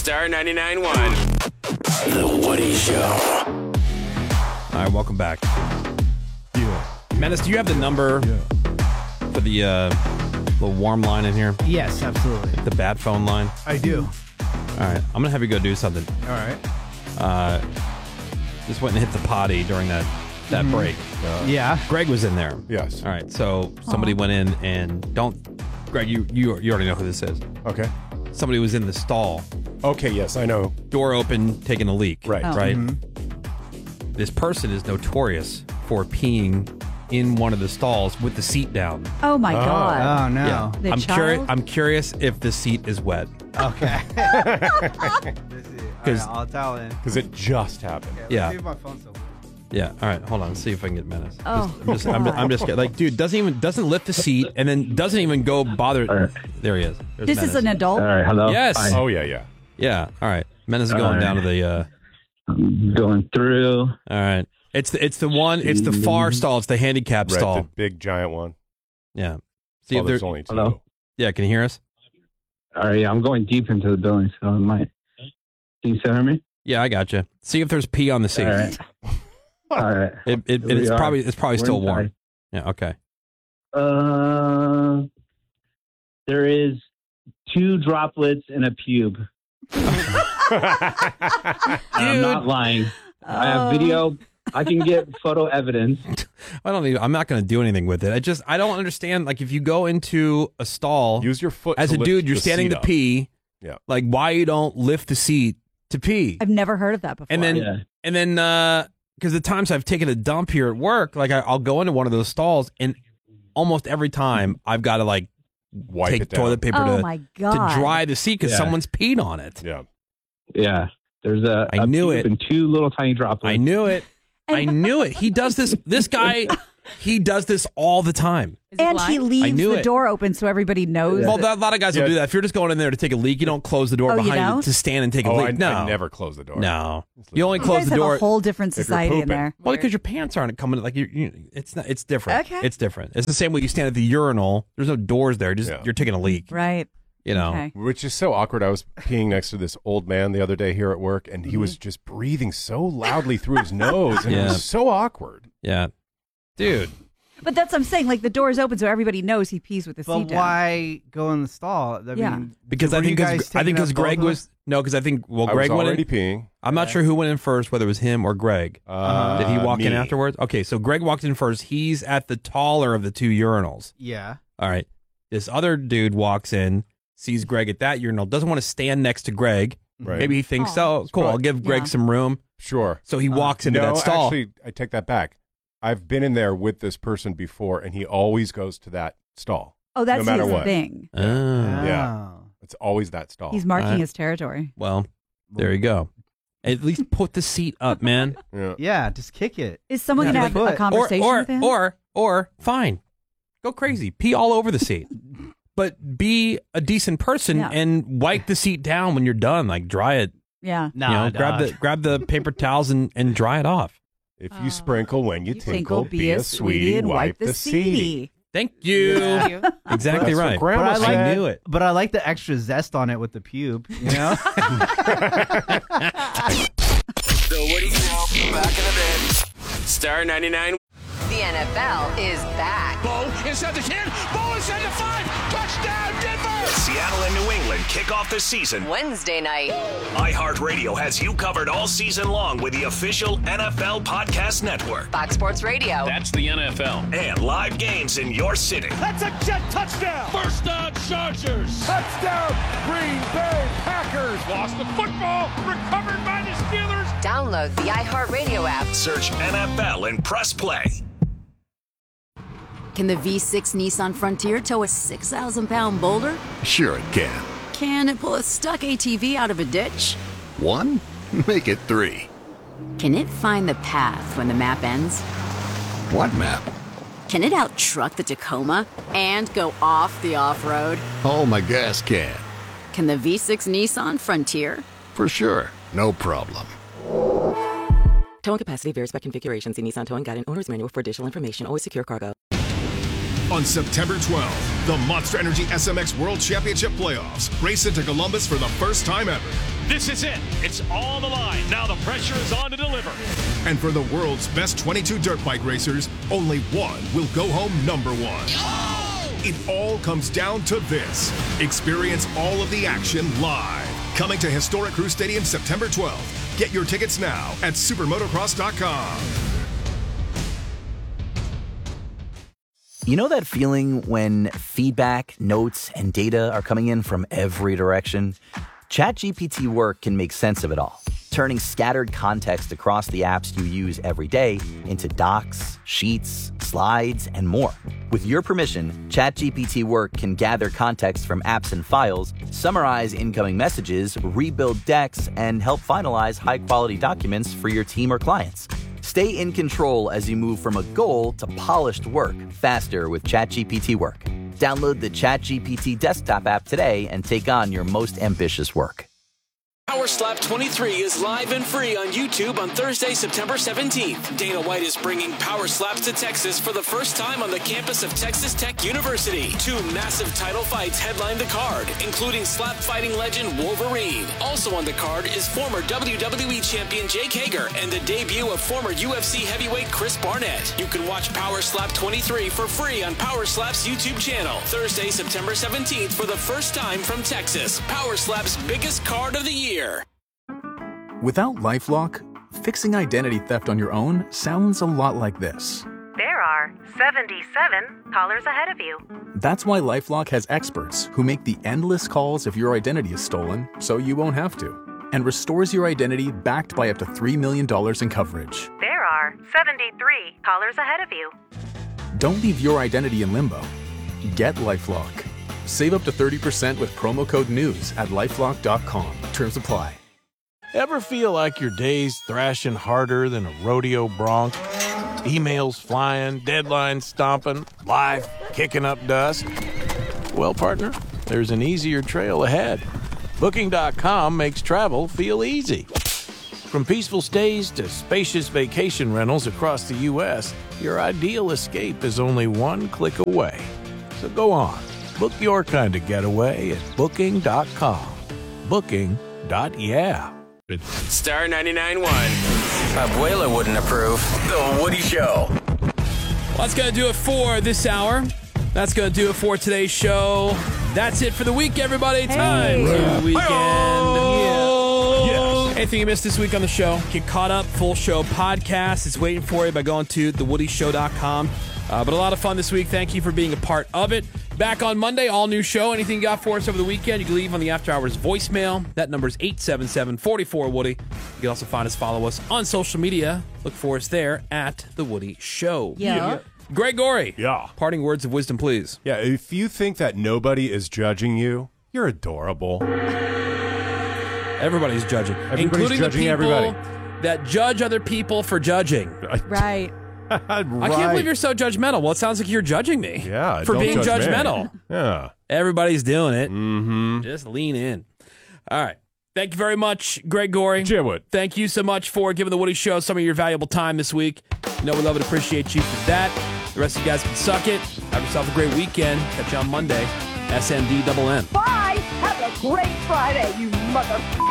Star 99.1. The Woody Show. All right, welcome back. Yeah. Menace, do you have the number for the little warm line in here? Yes, absolutely. The bat phone line? I do. All right, I'm going to have you go do something. All right. Just went and hit the potty during that break. Yeah. Greg was in there. Yes. All right, so somebody went in and Greg, you already know who this is. Okay. Somebody was in the stall. Okay, yes, I know. Door open, taking a leak. Right. Oh. Right? Mm-hmm. This person is notorious for peeing in one of the stalls with the seat down. Oh my God. Oh, no. Yeah. The I'm curious if the seat is wet. Okay. I'll tell in. Because it just happened. Yeah. See if my phone's still. Yeah. All right. Hold on. Let's see if I can get Menace. Oh, I'm just like, dude, doesn't lift the seat and then doesn't even go bother. Right. There he is. There's This Menace. is an adult? All right, hello. Yes. Hi. Oh, yeah. Yeah. All right. Menace is going All down to right. the. I'm going through. All right. It's the far stall. It's the handicap Right, stall. the big giant one. Yeah. See Oh, if there's there's. only two. Hello? Yeah. Can you hear us? All right, yeah, I'm going deep into the building, so I might. Can you still hear me? Yeah, I got you. See if there's pee on the seat. All right. All right. It's We are. probably We're still warm. inside. Yeah. Okay. There is 2 droplets in a pube. I'm not lying. I have video. I can get photo evidence. I'm not going to do anything with it. I don't understand. Like, if you go into a stall Use your foot as to a lift dude, you're the standing seat to up. pee. Yeah. Like, why you don't lift the seat to pee? I've never heard of that before. And then, Yeah. because the times I've taken a dump here at work, like I'll go into one of those stalls, and almost every time I've got to like Wipe take it down. toilet paper oh to my God. dry the seat because Yeah. someone's peed on it. Yeah. Yeah. There's a I knew pube it. and 2 little tiny droplets. I knew it. I knew it. He does this. This guy, he does this all the time. And he leaves knew the it. door open so everybody knows. Well, that- a lot of guys will do that. If you're just going in there to take a leak, you don't close the door Oh, you behind you don't? to stand and take a Oh, leak. I never close the door. No. You only you close guys the have door. a whole different if you're society in pooping. there. Well, because your pants aren't coming. Like it's different. Okay. It's different. It's the same way you stand at the urinal. There's no doors there. Just Yeah. you're taking a leak. Right. You know. Okay. Which is so awkward. I was peeing next to this old man the other day here at work, and he Mm-hmm. was just breathing so loudly through his nose, and it Yeah. was so awkward. Yeah. Dude. But that's what I'm saying. Like the door's open so everybody knows he pees with the But seat down. why go in the stall? I Yeah. mean, Because were I you think guys taking because up Greg both of was them? no because I think I Greg was went already in. peeing. I'm not sure who went in first, whether it was him or Greg. Did he walk in me. afterwards? Okay, so Greg walked in first. He's at the taller of the 2 urinals. Yeah. All right. This other dude walks in, sees Greg at that urinal, doesn't want to stand next to Greg. Right. Maybe he thinks, Oh. oh, cool, I'll give Greg Yeah. some room. Sure. So he walks into no, that stall. actually, I take that back. I've been in there with this person before, and he always goes to that stall. Oh, that's no matter his what. thing. Oh. Yeah. Oh. It's always that stall. He's marking Right. his territory. Well, there you go. At least put the seat up, man. Yeah. Yeah, just kick it. Is someone Yeah, going to have like- a conversation with him? or fine. Go crazy. Pee all over the seat. But be a decent person Yeah. and wipe the seat down when you're done. Like dry it. Yeah. No, grab the paper towels and dry it off. If you sprinkle when you tinkle, be a sweetie and wipe the seedy. Thank you. Yeah. Exactly That's what right. Grandma But I said. I knew it. But I like the extra zest on it with the pube, you know? The Woody Show. Back in a bit. Star 99. The NFL is back. Bo inside the 10. Bo inside the 5. Touchdown, Denver. Seattle and New England kick off the season. Wednesday night. iHeartRadio has you covered all season long with the official NFL Podcast Network. Fox Sports Radio. That's the NFL. And live games in your city. That's a jet touchdown. First down, Chargers. Touchdown, Green Bay Packers. Lost the football. Recovered by the Steelers. Download the iHeartRadio app. Search NFL and press play. Can the V6 Nissan Frontier tow a 6,000-pound boulder? Sure it can. Can it pull a stuck ATV out of a ditch? 1? Make it 3. Can it find the path when the map ends? What map? Can it out-truck the Tacoma and go off the off-road? Oh, my gas can. Can the V6 Nissan Frontier? For sure. No problem. Towing capacity varies by configuration. See Nissan Towing Guide and Owner's Manual for additional information. Always secure cargo. On September 12th, The Monster Energy SMX World Championship Playoffs. Race into Columbus for the first time ever. This is it. It's on the line. Now the pressure is on to deliver. And for the world's best 22 dirt bike racers, only one will go home number one. It all comes down to this. Experience all of the action live. Coming to historic Crew Stadium September 12th. Get your tickets now at supermotocross.com. You know that feeling when feedback, notes, and data are coming in from every direction? ChatGPT Work can make sense of it all, turning scattered context across the apps you use every day into docs, sheets, slides, and more. With your permission, ChatGPT Work can gather context from apps and files, summarize incoming messages, rebuild decks, and help finalize high-quality documents for your team or clients. Stay in control as you move from a goal to polished work faster with ChatGPT Work. Download the ChatGPT desktop app today and take on your most ambitious work. Power Slap 23 is live and free on YouTube on Thursday, September 17th. Dana White is bringing Power Slaps to Texas for the first time on the campus of Texas Tech University. 2 massive title fights headline the card, including slap fighting legend Wolverine. Also on the card is former WWE champion Jake Hager and the debut of former UFC heavyweight Chris Barnett. You can watch Power Slap 23 for free on Power Slap's YouTube channel. Thursday, September 17th for the first time from Texas. Power Slap's biggest card of the year. Without LifeLock, fixing identity theft on your own sounds a lot like this. There are 77 callers ahead of you. That's why LifeLock has experts who make the endless calls if your identity is stolen, so you won't have to, and restores your identity backed by up to $3 million in coverage. There are 73 callers ahead of you. Don't leave your identity in limbo. Get LifeLock. Save up to 30% with promo code NEWS at LifeLock.com. Terms apply. Ever feel like your day's thrashing harder than a rodeo bronc? Emails flying, deadlines stomping, life kicking up dust? Well, partner, there's an easier trail ahead. Booking.com makes travel feel easy. From peaceful stays to spacious vacation rentals across the U.S., your ideal escape is only one click away. So go on. Book your kind of getaway at Booking.com. Booking.yeah. Star 99.1. Abuela wouldn't approve. The Woody Show. Well, that's going to do it for this hour. That's going to do it for today's show. That's it for the week, everybody. Time to weekend. Yes. Anything you missed this week on the show, get caught up. Full show podcast. It's waiting for you by going to thewoodyshow.com. But a lot of fun this week. Thank you for being a part of it. Back on Monday, all new show. Anything you got for us over the weekend, you can leave on the After Hours voicemail. That number is 877-44-WOODY. You can also follow us on social media. Look for us there at The Woody Show. Yeah. Greg Gorey. Yeah. Parting words of wisdom, please. Yeah, if you think that nobody is judging you, you're adorable. Everybody's judging. Everybody's including judging the people everybody. that judge other people for judging. Right. I can't believe you're so judgmental. Well, it sounds like you're judging me. Yeah, for don't being judge me. judgmental. Yeah. Everybody's doing it. Mm-hmm. Just lean in. All right. Thank you very much, Greg Gorey. Jim Wood. Thank you so much for giving the Woody Show some of your valuable time this week. You know we love and appreciate you for that. The rest of you guys can suck it. Have yourself a great weekend. Catch you on Monday. SNDNN. Bye. Have a great Friday, you mother...